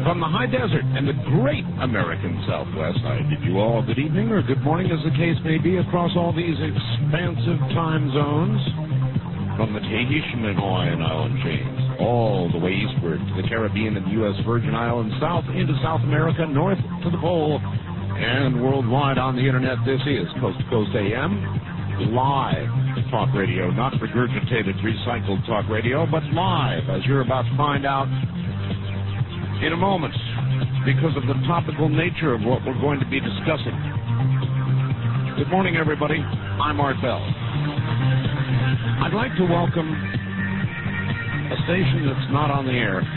From the high desert and the great American Southwest, I bid you all good evening or good morning, as the case may be, across all these expansive time zones, from the Tahitian and Hawaiian island chains, all the way eastward to the Caribbean and the U.S. Virgin Islands, south into South America, north to the pole, and worldwide on the Internet. This is Coast to Coast AM, live talk radio, not regurgitated, recycled talk radio, but live, as you're about to find out in a moment, because of the topical nature of what we're going to be discussing. Good morning, everybody. I'm Art Bell. I'd like to welcome a station that's not on the air.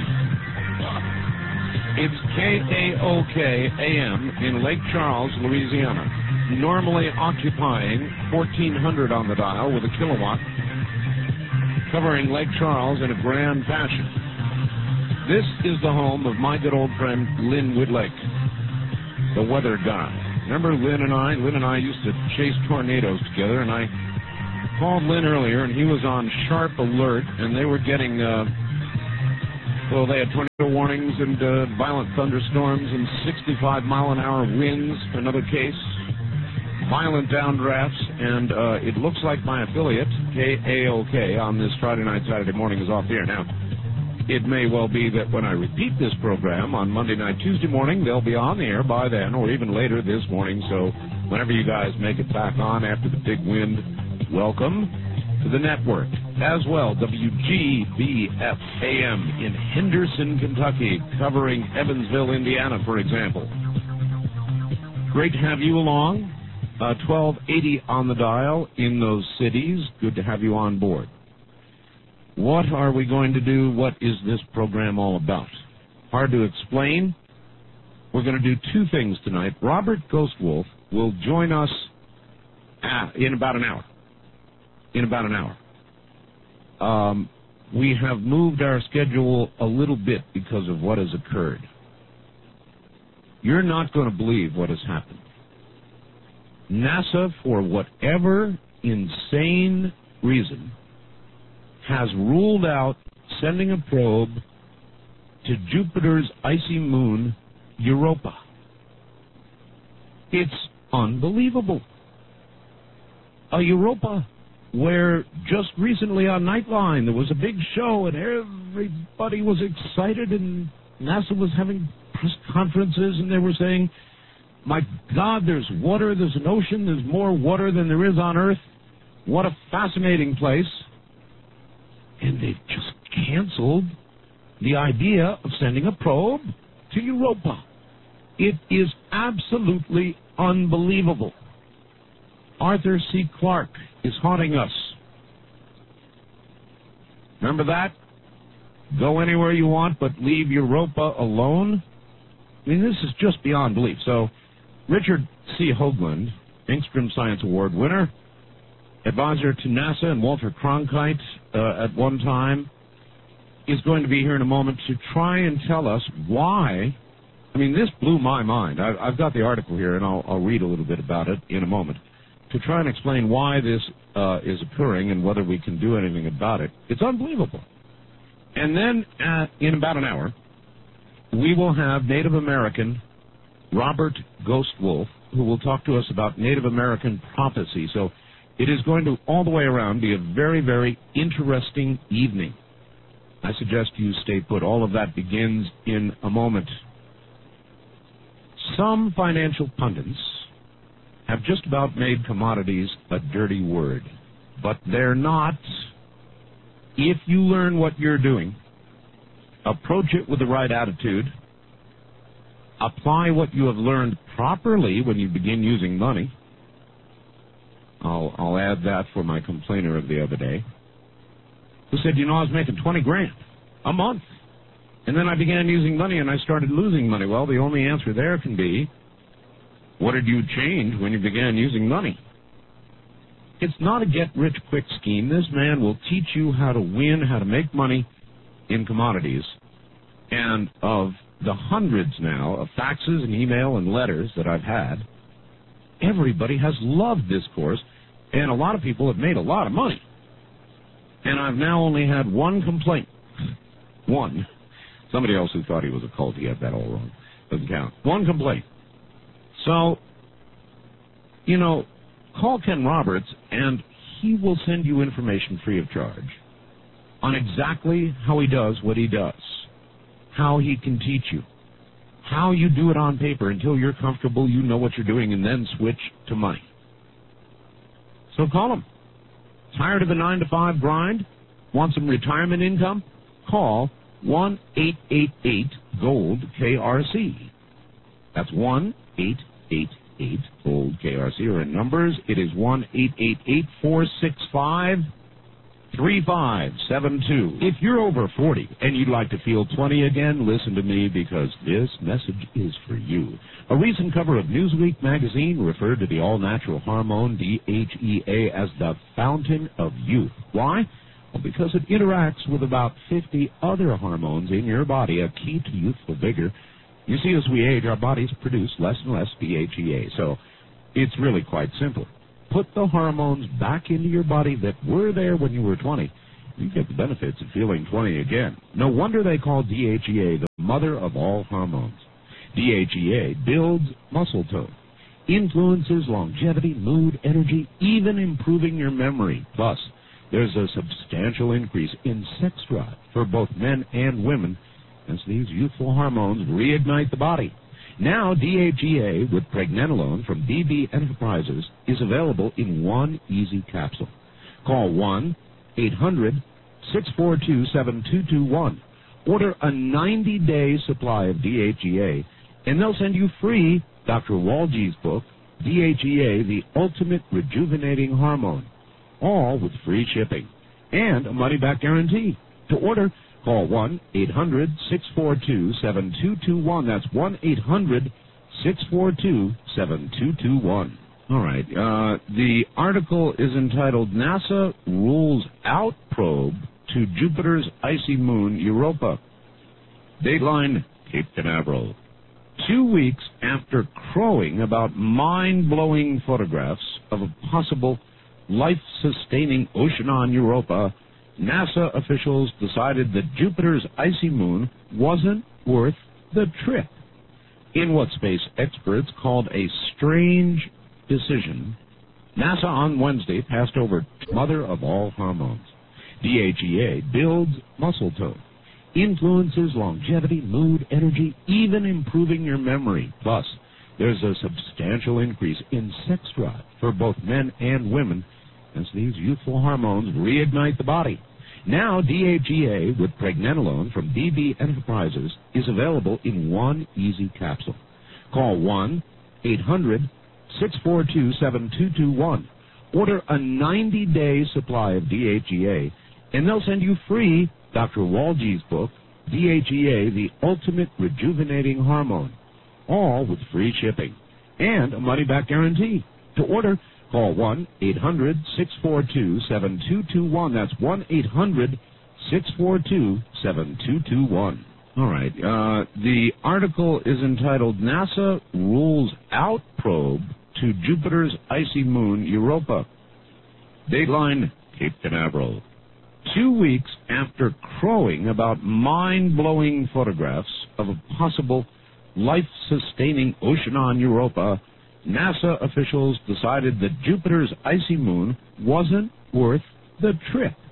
It's KAOK AM in Lake Charles, Louisiana, normally occupying 1400 on the dial with a kilowatt, covering Lake Charles in a grand fashion. This is the home of my good old friend Lynn Woodlake, the weather guy. Remember Lynn and I used to chase tornadoes together, and I called Lynn earlier, and he was on sharp alert, and they were getting, they had tornado warnings and violent thunderstorms and 65-mile-an-hour winds, another case, violent downdrafts, and it looks like my affiliate, KAOK, on this Friday night, Saturday morning is off the air. Now, it may well be that when I repeat this program on Monday night, Tuesday morning, they'll be on the air by then, or even later this morning. So whenever you guys make it back on after the big wind, welcome to the network. As well, WGBF-AM in Henderson, Kentucky, covering Evansville, Indiana, for example. Great to have you along. 1280 on the dial in those cities. Good to have you on board. What are we going to do? What is this program all about? Hard to explain. We're going to do two things tonight. Robert Ghostwolf will join us in about an hour. We have moved our schedule a little bit because of what has occurred. You're not going to believe what has happened. NASA, for whatever insane reason, has ruled out sending a probe to Jupiter's icy moon, Europa. It's unbelievable. A Europa where just recently on Nightline there was a big show and everybody was excited and NASA was having press conferences and they were saying, my God, there's water, there's an ocean, there's more water than there is on Earth. What a fascinating place. And they've just canceled the idea of sending a probe to Europa. It is absolutely unbelievable. Arthur C. Clarke is haunting us. Remember that? Go anywhere you want, but leave Europa alone? I mean, this is just beyond belief. So, Richard C. Hoagland, Engstrom Science Award winner, advisor to NASA and Walter Cronkite at one time, is going to be here in a moment to try and tell us why. I mean, this blew my mind. I've got the article here, and I'll read a little bit about it in a moment, to try and explain why this is occurring and whether we can do anything about it. It's unbelievable. And then in about an hour, we will have Native American Robert Ghostwolf, who will talk to us about Native American prophecy. So it is going to, all the way around, be a very, very interesting evening. I suggest you stay put. All of that begins in a moment. Some financial pundits have just about made commodities a dirty word, but they're not. If you learn what you're doing, approach it with the right attitude, apply what you have learned properly when you begin using money. I'll add that for my complainer of the other day, who said, I was making 20 grand a month. And then I began using money and I started losing money. Well, the only answer there can be, what did you change when you began using money? It's not a get-rich-quick scheme. This man will teach you how to win, how to make money in commodities. And of the hundreds now of faxes and email and letters that I've had, everybody has loved this course, and a lot of people have made a lot of money. And I've now only had one complaint. One. Somebody else who thought he was a cult, he had that all wrong. Doesn't count. One complaint. So, call Ken Roberts, and he will send you information free of charge on exactly how he does what he does, how he can teach you, how you do it on paper until you're comfortable, you know what you're doing, and then switch to money. So call him. Tired of the 9-to-5 grind? Want some retirement income? Call 1-888-GOLD-KRC. That's 1-888-GOLD-KRC. Or in numbers, it is 1-888-465-3572. If you're over 40 and you'd like to feel 20 again, listen to me, because this message is for you. A recent cover of Newsweek magazine referred to the all-natural hormone DHEA as the fountain of youth. Why? Well, because it interacts with about 50 other hormones in your body, a key to youthful vigor. You see, as we age, our bodies produce less and less DHEA, so it's really quite simple. Put the hormones back into your body that were there when you were 20. You get the benefits of feeling 20 again. No wonder they call DHEA the mother of all hormones. DHEA builds muscle tone, influences longevity, mood, energy, even improving your memory. Plus, there's a substantial increase in sex drive for both men and women as these youthful hormones reignite the body. Now, DHEA with pregnenolone from DB Enterprises is available in one easy capsule. Call 1-800-642-7221. Order a 90-day supply of DHEA, and they'll send you free Dr. Walge's book, DHEA, the Ultimate Rejuvenating Hormone, all with free shipping and a money-back guarantee. To order, call 1-800-642-7221. That's 1-800-642-7221. All right. The article is entitled, NASA Rules Out Probe to Jupiter's Icy Moon, Europa. Dateline, Cape Canaveral. 2 weeks after crowing about mind-blowing photographs of a possible life-sustaining ocean on Europa, NASA officials decided that Jupiter's icy moon wasn't worth the trip. In what space experts called a strange decision, NASA on Wednesday passed over mother of all hormones. DHEA builds muscle tone, influences longevity, mood, energy, even improving your memory. Plus, there's a substantial increase in sex drive for both men and women as these youthful hormones reignite the body. Now, DHEA with pregnenolone from DB Enterprises is available in one easy capsule. Call 1-800-642-7221. Order a 90-day supply of DHEA, and they'll send you free Dr. Walge's book, DHEA, the Ultimate Rejuvenating Hormone, all with free shipping and a money-back guarantee. To order, call 1-800-642-7221. That's 1-800-642-7221. All right. The article is entitled, NASA Rules Out Probe to Jupiter's Icy Moon, Europa. Dateline, Cape Canaveral. 2 weeks after crowing about mind-blowing photographs of a possible life-sustaining ocean on Europa, NASA officials decided that Jupiter's icy moon wasn't worth the trip.